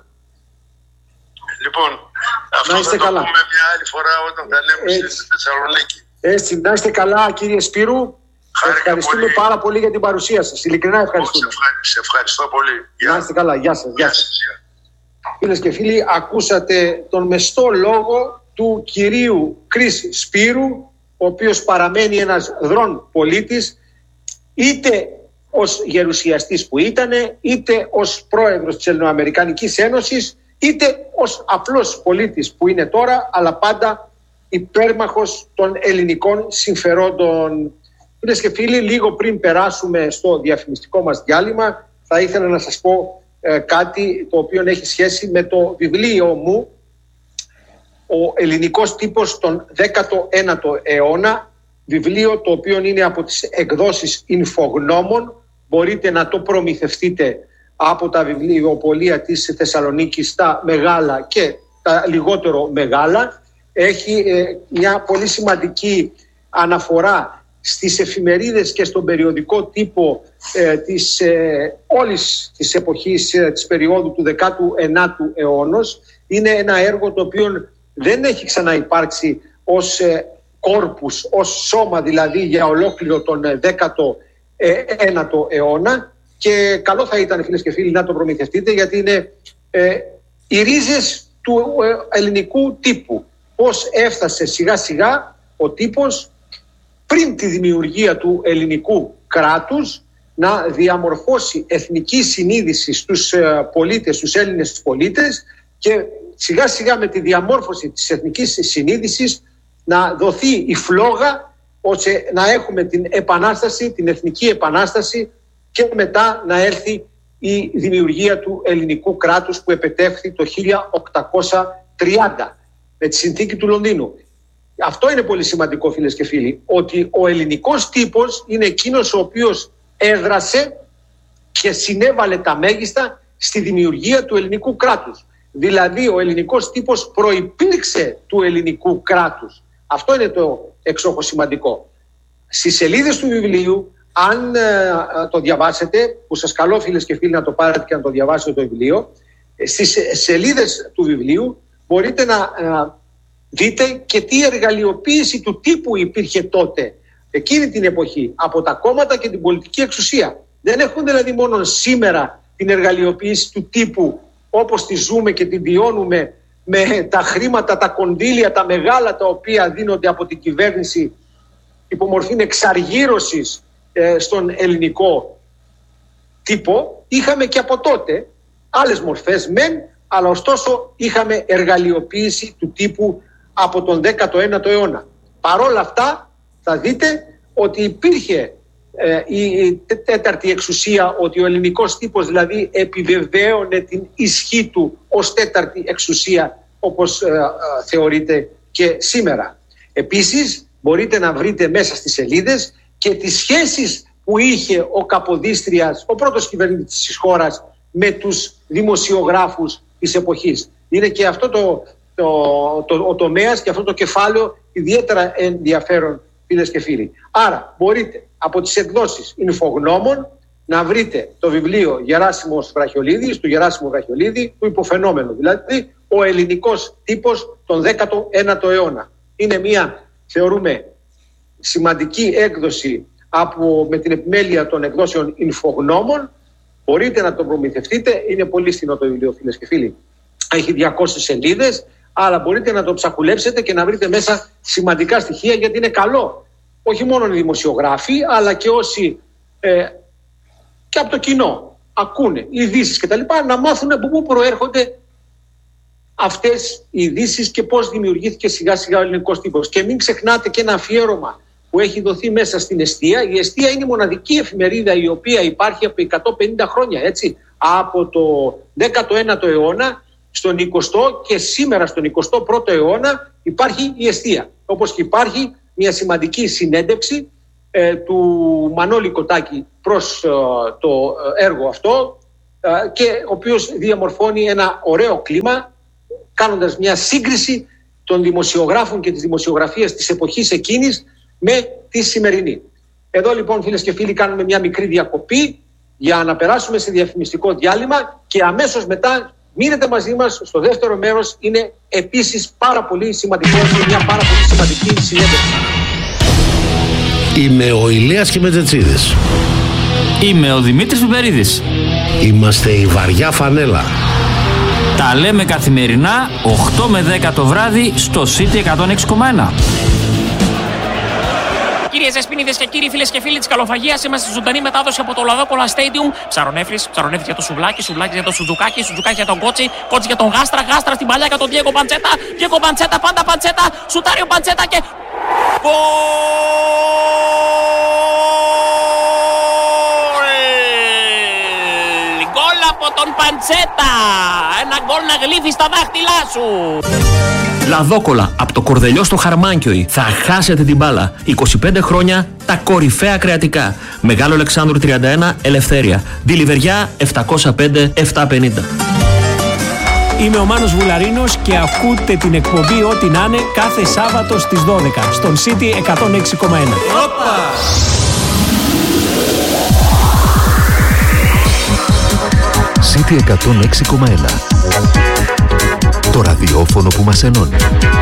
Λοιπόν, αυτό θα το καλά. πούμε μια άλλη φορά όταν θα ανέβουμε στη Θεσσαλονίκη. Έτσι, να είστε καλά κύριε Σπύρου. Χάρηκα ευχαριστούμε πολύ. πάρα πολύ για την παρουσία σας. Ειλικρινά ευχαριστούμε. Σε ευχαριστώ πολύ. Να είστε καλά. Γεια σας. Γεια σας. Φίλες και φίλοι, ακούσατε τον μεστό λόγο του κυρίου Κρίς Σπύρου, ο οποίος παραμένει ένας δρόν πολίτης, είτε ως γερουσιαστής που ήτανε, είτε ως πρόεδρος της Ελληνοαμερικανικής Ένωσης, είτε ως απλός πολίτης που είναι τώρα, αλλά πάντα υπέρμαχος των ελληνικών συμφερόντων. Φίλες και φίλοι, λίγο πριν περάσουμε στο διαφημιστικό μας διάλειμμα, θα ήθελα να σας πω ε, κάτι το οποίο έχει σχέση με το βιβλίο μου «Ο ελληνικός τύπος τον δέκατο ένατο αιώνα», βιβλίο το οποίο είναι από τις εκδόσεις Ινφογνώμων. Μπορείτε να το προμηθευτείτε από τα βιβλιοπωλεία της Θεσσαλονίκης, τα μεγάλα και τα λιγότερο μεγάλα. Έχει ε, μια πολύ σημαντική αναφορά στις εφημερίδες και στον περιοδικό τύπο ε, της, ε, όλης της εποχής ε, της περίοδου του δέκατου ένατου αιώνος. Είναι ένα έργο το οποίο δεν έχει ξαναυπάρξει ως ε, κόρπους, ως σώμα δηλαδή για ολόκληρο τον δέκατο ένατο αιώνα, και καλό θα ήταν, φίλες και φίλοι, να το προμηθευτείτε, γιατί είναι ε, οι ρίζες του ε, ελληνικού τύπου. Πώς έφτασε σιγά σιγά ο τύπος πριν τη δημιουργία του ελληνικού κράτους να διαμορφώσει εθνική συνείδηση στους ε, πολίτες, στους Έλληνες πολίτες, και σιγά σιγά με τη διαμόρφωση της εθνικής συνείδησης να δοθεί η φλόγα ώστε να έχουμε την επανάσταση, την εθνική επανάσταση, και μετά να έρθει η δημιουργία του ελληνικού κράτους που επετεύχθη το χίλια οκτακόσια τριάντα με τη συνθήκη του Λονδίνου. Αυτό είναι πολύ σημαντικό, φίλες και φίλοι, ότι ο ελληνικός τύπος είναι εκείνος ο οποίος έδρασε και συνέβαλε τα μέγιστα στη δημιουργία του ελληνικού κράτους. Δηλαδή ο ελληνικός τύπος προϋπήρξε του ελληνικού κράτους. Αυτό είναι το εξόχως σημαντικό. Στις σελίδες του βιβλίου, αν ε, το διαβάσετε, που σας καλώ φίλες και φίλοι να το πάρετε και να το διαβάσετε το βιβλίο, στις σελίδες του βιβλίου μπορείτε να ε, δείτε και τι εργαλειοποίηση του τύπου υπήρχε τότε, εκείνη την εποχή, από τα κόμματα και την πολιτική εξουσία. Δεν έχουν δηλαδή μόνο σήμερα την εργαλειοποίηση του τύπου όπως τη ζούμε και την βιώνουμε με τα χρήματα, τα κονδύλια, τα μεγάλα τα οποία δίνονται από την κυβέρνηση υπό μορφή εξαργύρωσης ε, στον ελληνικό τύπο. Είχαμε και από τότε άλλες μορφές μεν, αλλά ωστόσο είχαμε εργαλειοποίηση του τύπου από τον δέκατο ένατο αιώνα. Παρόλα αυτά θα δείτε ότι υπήρχε ε, η τέταρτη εξουσία, ότι ο ελληνικός τύπος δηλαδή επιβεβαίωνε την ισχύ του ως τέταρτη εξουσία, όπως ε, ε, θεωρείται και σήμερα. Επίσης μπορείτε να βρείτε μέσα στις σελίδες και τις σχέσεις που είχε ο Καποδίστριας, ο πρώτος κυβερνήτης της χώρας, με τους δημοσιογράφους της εποχής. Είναι και αυτό το, το, το, ο τομέας και αυτό το κεφάλαιο ιδιαίτερα ενδιαφέρον, φίλες και φίλοι. Άρα μπορείτε από τις εκδόσεις Ινφογνώμων να βρείτε το βιβλίο Γεράσιμος Βραχιολίδης, του Γεράσιμου Βραχιολίδη, του υποφαινόμενου, δηλαδή ο ελληνικός τύπος τον δέκατο ένατο αιώνα. Είναι μια, θεωρούμε, σημαντική έκδοση από, με την επιμέλεια των εκδόσεων Ινφογνώμων. Μπορείτε να το προμηθευτείτε, είναι πολύ φθηνό το βιβλίο, φίλες και φίλοι. Έχει διακόσιες σελίδες, αλλά μπορείτε να το ψαχουλέψετε και να βρείτε μέσα σημαντικά στοιχεία, γιατί είναι καλό όχι μόνο οι δημοσιογράφοι, αλλά και όσοι ε, και από το κοινό ακούνε ειδήσεις κτλ. Να μάθουν από πού προέρχονται αυτές οι ειδήσεις και πώς δημιουργήθηκε σιγά σιγά ο ελληνικός τύπος. Και μην ξεχνάτε και ένα αφιέρωμα που έχει δοθεί μέσα στην Εστία. Η Εστία είναι η μοναδική εφημερίδα η οποία υπάρχει από εκατόν πενήντα χρόνια, έτσι, από το δέκατο ένατο αιώνα στον εικοστό και σήμερα στον εικοστό πρώτο αιώνα υπάρχει η Εστία. Όπως και υπάρχει μια σημαντική συνέντευξη ε, του Μανώλη Κοτάκη προς ε, το έργο αυτό ε, και ο οποίος διαμορφώνει ένα ωραίο κλίμα κάνοντας μια σύγκριση των δημοσιογράφων και της δημοσιογραφίας της εποχής εκείνης με τη σημερινή. Εδώ λοιπόν, φίλες και φίλοι, κάνουμε μια μικρή διακοπή για να περάσουμε σε διαφημιστικό διάλειμμα και αμέσως μετά μείνετε μαζί μας στο δεύτερο μέρος. Είναι επίσης πάρα πολύ σημαντικό και μια πάρα πολύ σημαντική συνέντευξη. Είμαι ο Ηλίας Χιμετζετσίδης. Είμαι ο Δημήτρης Πιπερίδης. Είμαστε η Βαριά Φανέλα. Τα λέμε καθημερινά οκτώ με δέκα το βράδυ στο City εκατόν έξι κόμμα ένα. Κυρίες Δεσποινίδες και κύριοι, φίλες και φίλοι της καλοφαγίας, είμαστε στη ζωντανή μετάδοση από το Λαδόκολα Stadium. Ψαρονέφρης, ψαρονέφρης για το σουβλάκι, σουβλάκι για το σουτζουκάκι, σουτζουκάκι για τον κότσι, κότσι για τον γάστρα, γάστρα στην παλιά για τον Διέγκο Παντσέτα, Διέγκο Παντσέτα, πάντα Παντσέτα, σουτάριο Παντσέτα και... Γκολ από τον Παντσέτα! Ένα γκολ να γλύφει στα δάχτυλά σου! Λαδόκολα, από το Κορδελιό στο Χαρμάνκιοι. Θα χάσετε την μπάλα. είκοσι πέντε χρόνια τα κορυφαία κρεατικά. Μεγάλο Αλεξάνδρου τριάντα ένα, Ελευθέρια. Ντιλιβεριά επτακόσια πέντε επτακόσια πενήντα. Είμαι ο Μάνος Βουλαρίνος και ακούτε την εκπομπή Ό,τι να είναι κάθε Σάββατο στις δώδεκα στον City εκατόν έξι κόμμα ένα. Όπα! City εκατόν έξι κόμμα ένα. Το ραδιόφωνο που μας ενώνει.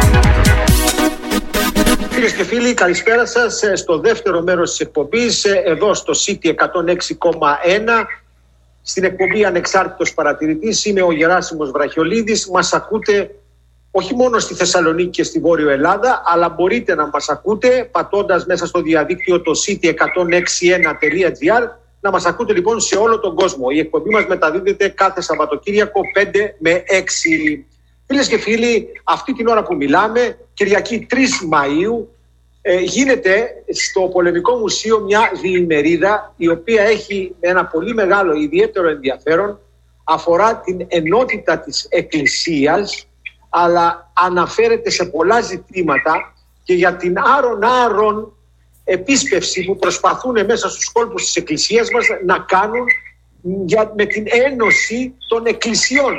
Φίλες και φίλοι, καλησπέρα σας στο δεύτερο μέρος της εκπομπής, εδώ στο City εκατόν έξι κόμμα ένα, στην εκπομπή Ανεξάρτητος Παρατηρητής. Είμαι ο Γεράσιμος Βραχιολίδης. Μας ακούτε όχι μόνο στη Θεσσαλονίκη και στη Βόρειο Ελλάδα, αλλά μπορείτε να μας ακούτε πατώντας μέσα στο διαδίκτυο το σίτι εκατόν εξήντα ένα τελεία τζι άρ. Να μας ακούτε λοιπόν σε όλο τον κόσμο. Η εκπομπή μας μεταδίδεται κάθε Σαββατοκύριακο πέντε με έξι. Φίλες και φίλοι, αυτή την ώρα που μιλάμε, Κυριακή τρεις Μαΐου, ε, γίνεται στο Πολεμικό Μουσείο μια διημερίδα η οποία έχει ένα πολύ μεγάλο ιδιαίτερο ενδιαφέρον, αφορά την ενότητα της Εκκλησίας, αλλά αναφέρεται σε πολλά ζητήματα και για την άρον-άρον επίσπευση που προσπαθούν μέσα στους κόλπους της Εκκλησίας μας να κάνουν για, με την ένωση των εκκλησιών.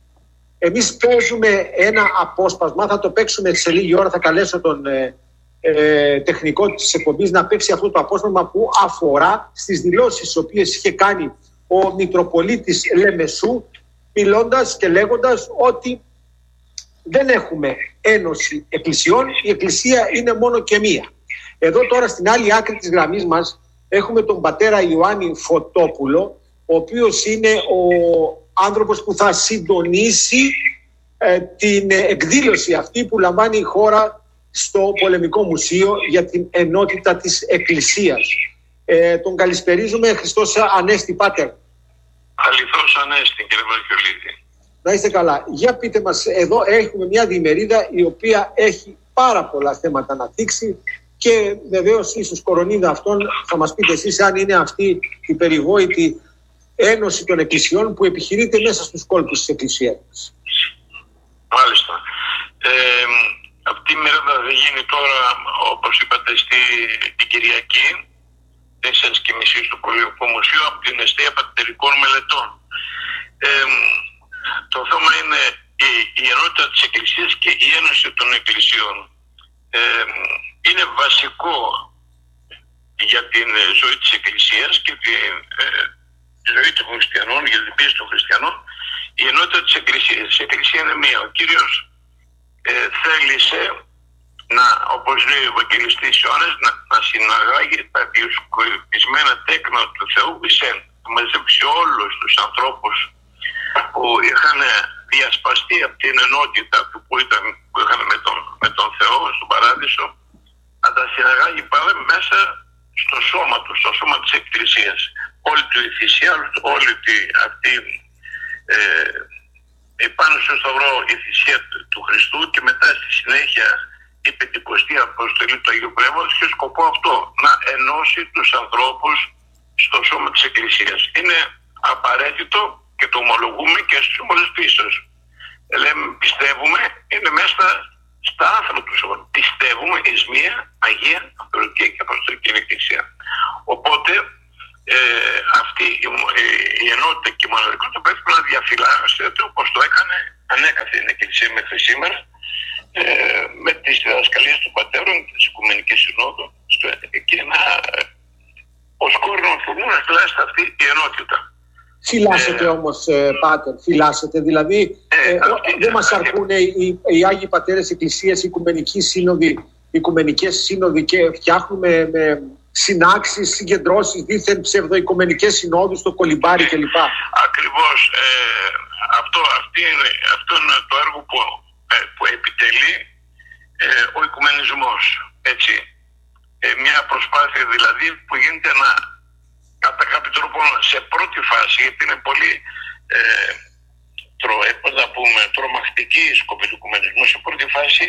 Εμείς παίζουμε ένα απόσπασμα, θα το παίξουμε σε λίγη ώρα, θα καλέσω τον ε, ε, τεχνικό της εκπομπής να παίξει αυτό το απόσπασμα που αφορά στις δηλώσεις τις οποίες είχε κάνει ο Μητροπολίτης Λεμεσού, μιλώντας και λέγοντας ότι δεν έχουμε ένωση εκκλησιών, η εκκλησία είναι μόνο και μία. Εδώ τώρα στην άλλη άκρη της γραμμής μας έχουμε τον πατέρα Ιωάννη Φωτόπουλο, ο οποίος είναι ο άνθρωπος που θα συντονίσει ε, την εκδήλωση αυτή που λαμβάνει η χώρα στο Πολεμικό Μουσείο για την ενότητα της Εκκλησίας. Ε, τον καλησπερίζουμε. Χριστός Ανέστη, Πάτερ. Αληθώς Ανέστη, κύριε Βραχιολίδη. Να είστε καλά. Για πείτε μας, εδώ έχουμε μια διημερίδα η οποία έχει πάρα πολλά θέματα να θίξει και βεβαίως ίσως κορονίδα αυτών θα μας πείτε εσείς αν είναι αυτή η περιβόητη ένωση των εκκλησιών που επιχειρείται μέσα στους κόλπους της Εκκλησίας μας. Μάλιστα. Ε, αυτή η μέρα θα γίνει τώρα, όπως είπατε, στη, την Κυριακή, τέσσερις και μισή στο Πολεμικό Μουσείο, από την Εστία Πατερικών Μελετών. Ε, το θέμα είναι η, η ενότητα της Εκκλησίας και η ένωση των εκκλησιών. Ε, είναι βασικό για την ζωή της Εκκλησίας και την ε, ζωή των χριστιανών, για την πίστη των χριστιανών, η ενότητα της Εκκλησίας. Η Εκκλησία είναι μία. Ο Κύριος ε, θέλησε να, όπως λέει ο Ευαγγελιστής Ιωάννης, να, να συναγάγει τα διοσκοπισμένα τέκνα του Θεού Βυσέν, να μαζέψει όλους τους ανθρώπους που είχαν διασπαστεί από την ενότητα του που, ήταν, που είχαν με τον, με τον Θεό στον Παράδεισο, να τα συναγάγει πάλι μέσα στο σώμα του, στο σώμα της Εκκλησίας. Όλη του η θυσία, όλη τη, αυτή ε, επάνω στο Σταυρό η θυσία του, του Χριστού και μετά στη συνέχεια η Πεντηκοστή Αποστολή του Αγίου Πνεύματος και σκοπό αυτό, να ενώσει τους ανθρώπους στο σώμα της Εκκλησίας. Είναι απαραίτητο και το ομολογούμε και στους ομολες πίστος. Λέμε, πιστεύουμε, είναι μέσα στα άθρα του Σαββατού. Πιστεύουμε εις μία Αγία Καθολική και Αποστολική Εκκλησία. Οπότε ε, αυτή η, η, η ενότητα και η μοναδικότητα πρέπει να διαφυλάσσεται όπως το έκανε ανέκαθεν η Εκκλησία μέχρι σήμερα, ε, με τις διδασκαλίες του Πατέρων και της Οικουμενικής Συνόδου και να ως κόρνο φωνού να φυλάσσεται αυτή η ενότητα. Φυλάσσεται ε, όμως, ε, Πάτερ, φυλάσσεται. Δηλαδή, ε, ε, αυτή, δεν μας αρκούν οι, οι Άγιοι Πατέρες Εκκλησίας, οι Οικουμενικοί Σύνοδοι, οι Οικουμενικές Σύνοδοι και φτιάχνουμε με συνάξεις, συγκεντρώσεις, δίθεν ψευδοοικουμενικές συνόδους, το κολυμπάρι κλπ. Ακριβώς. Ε, αυτό, αυτή είναι, αυτό είναι το έργο που, ε, που επιτελεί ε, ο οικουμενισμός. Έτσι. Ε, μια προσπάθεια δηλαδή που γίνεται να κατά κάποιο τρόπο σε πρώτη φάση, γιατί είναι πολύ ε, τρο, ε, να πούμε, τρομακτική η σκοπή του οικουμενισμού, σε πρώτη φάση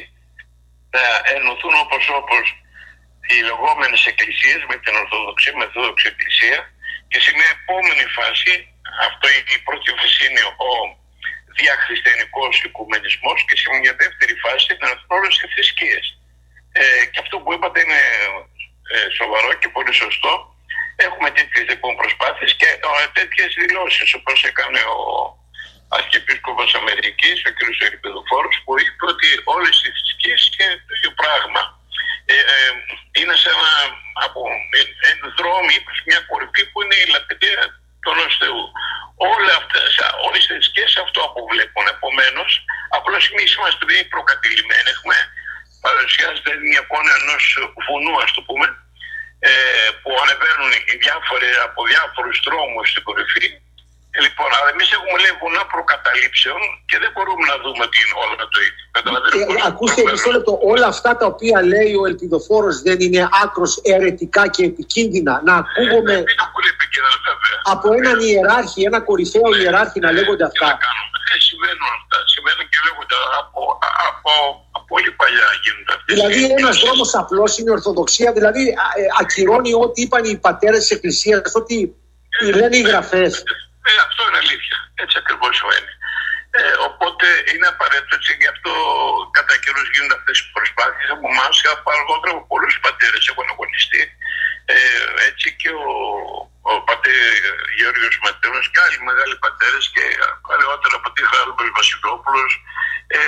να ενωθούν όπως όπως οι λεγόμενες εκκλησίες με την Ορθοδοξία, με την Ορθόδοξη Εκκλησία, και σε μια επόμενη φάση, αυτό η πρώτη φάση είναι ο διαχριστιανικός οικουμενισμός, και σε μια δεύτερη φάση να ενωθούν όλες οι θρησκείες. Ε, και αυτό που είπατε είναι ε, σοβαρό και πολύ σωστό. Έχουμε τέτοιες λοιπόν προσπάθειες και ε, τέτοιες δηλώσεις, όπως έκανε ο Αρχιεπίσκοπος Αμερικής, ο κ. Ερυπηδοφόρος, που είπε ότι όλες οι θρησκείες είναι το ίδιο πράγμα. Ε, ε, είναι σε ένα από ε, δρόμο προς μια κορυφή που είναι η λατρεία του ενός Θεού. Όλα αυτές, όλες οι θρησκείες αυτό αποβλέπουν. Επομένως, απλώς εμείς είμαστε δηλαδή προκατηλημένοι. Έχουμε παρουσιάζεται μια εικόνα ενός βουνού, ας το πούμε, ε, που ανεβαίνουν οι διάφοροι, από διάφορους δρόμους στην κορυφή. Ε, λοιπόν, αλλά εμείς έχουμε λέει βουνά προκαταλήψεων και δεν μπορούμε να δούμε τι είναι όλα το ίδιο. Ε, ακούστε, μισό λεπτό, όλα αυτά τα οποία λέει ο Ελπιδοφόρος δεν είναι άκρως αιρετικά και επικίνδυνα? Να ακούγομαι ε, είναι πολύ επικίνδυνα, βέβαια. Από έναν ιεράρχη, ένα κορυφαίο ιεράρχη να λέγονται αυτά. Ε, συμβαίνουν αυτά, συμβαίνουν και λέγονται από, από, από πολύ παλιά γίνονται αυτές. Δηλαδή ένας δρόμος απλός είναι η Ορθοδοξία, δηλαδή ε, ακυρώνει ό,τι είπαν οι πατέρες της Εκκλησίας, ό,τι ε, λένε οι γραφές. Ε, αυτό είναι αλήθεια. Έτσι ακριβώς συμβαίνει. Ε, οπότε είναι απαραίτητο, έτσι, γι' αυτό κατά καιρούς γίνονται αυτές οι προσπάθειες από εμάς και από αργότερα από πολλούς πατέρες έχουν αγωνιστεί. Ε, έτσι και ο, ο πατέρ Γεώργιος Ματέωνος και άλλοι μεγάλοι πατέρες και παλαιότερα ο πατήρ Άλμπερτος Βασιλόπουλος. Ε,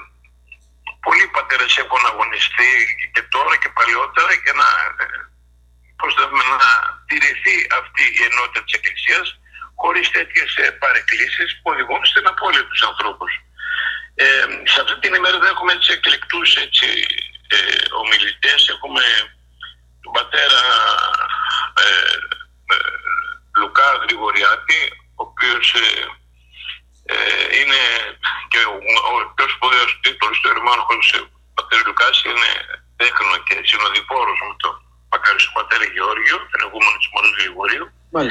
πολλοί πατέρες έχουν αγωνιστεί και τώρα και παλαιότερα για να, πώς θα πούμε, να τηρηθεί αυτή η ενότητα της Εκκλησίας, χωρίς τέτοιες παρεκκλήσεις που οδηγούν στην απώλεια τους ανθρώπους. Ε, σε αυτή την ημέρα δεν έχουμε έτσι εκλεκτούς έτσι, ε, ομιλητές. Έχουμε τον πατέρα ε, ε, Λουκά Γρηγοριάτη, ο οποίος ε, ε, είναι και ο, ο πιο σπουδαίος τίτλος του ερμάνου του πατέρα Λουκάς, είναι τέχνο και συνοδοιπόρος με τον μακαριστό πατέρα Γεώργιο, τον εγούμενο της Μωρής Γρηγορίου.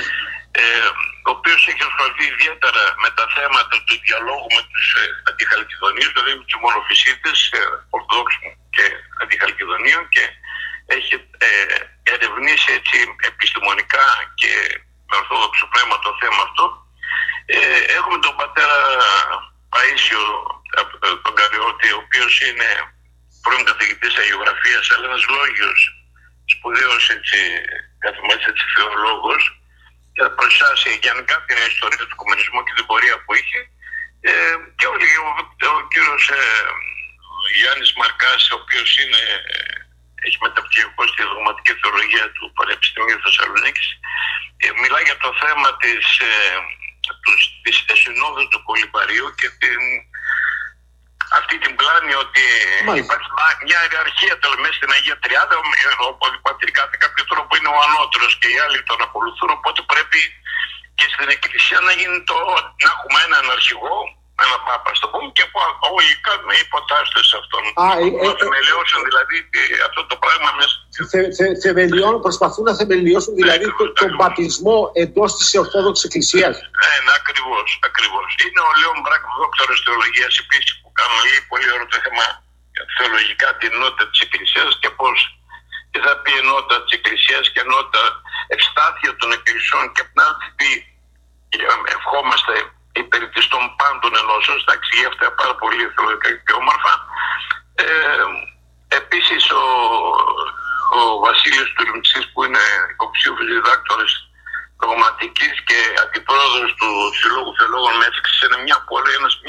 Ε, ο οποίος έχει ασχοληθεί ιδιαίτερα με τα θέματα του διαλόγου με τους ε, αντιχαλκιδονίους, δηλαδή με τους μονοφυσίτες ε, Ορθοδόξων και αντιχαλκιδονίων, και έχει ε, ερευνήσει έτσι επιστημονικά και με ορθόδοξο πνεύμα το θέμα αυτό. Ε, έχουμε τον πατέρα Παΐσιο, τον Καριώτη, ο οποίος είναι πρώην καθηγητής αγιογραφίας, αλλά ένας λόγιος, σπουδαίος έτσι, καθημερινής έτσι, θεολόγος, και θα προσάσει γενικά την ιστορία του κομμουνισμού και την πορεία που είχε. Ε, και όλοι, ο, ο κύριος ε, Γιάννης Μαρκάς, ο οποίος είναι, έχει μεταπτυχιακό στη δογματική θεολογία του Πανεπιστημίου Θεσσαλονίκης, ε, μιλάει για το θέμα της, ε, τους, της συνόδου του Κολυμπαρίου και την, αυτή την πλάνη ότι Μάλιστα. υπάρχει μια ιεραρχία τώρα μέσα στην Αγία Τριάδα, όπου πατρικά κάποιο τρόπο είναι ο ανώτερος και οι άλλοι τον ακολουθούν, οπότε πρέπει και στην Εκκλησία να γίνει το, να έχουμε έναν αρχηγό, έναν πάπα, στο πούμε, και που αγωγικά με υποτάσσεται σε αυτόν. Α, ε, ε, να θεμελιώσουν δηλαδή αυτό το πράγμα μέσα. Θε, θε, θεμελιών, προσπαθούν να θεμελιώσουν δηλαδή ναι, το, τον μπαπτισμό εντός της Ορθόδοξης Εκκλησίας. Ναι, ναι, ακριβώς, ακριβώς. Είναι ο Λέων Μπράκ, δόκτωρος θεολογίας, επίσης, που κάνουν πολύ ωραίο το θέμα θεολογικά την ενότητα της Εκκλησίας και πώς τι θα πει ενότητα της Εκκλησίας και ενότητα ευστάθεια των Εκκλησιών, και απ' την άλλη πει ευχόμαστε υπέρ της των πάντων ενώσεως. Τα εξηγεί αυτά πάρα πολύ θεολογικά και όμορφα. Ε, επίσης ο, ο Βασίλης Τουλουμψής, που είναι υποψήφιος διδάκτορας προγραμματικής και αντιπρόεδρος του Συλλόγου Θεολόγων Μέθηξης, είναι μια πολύ, ένας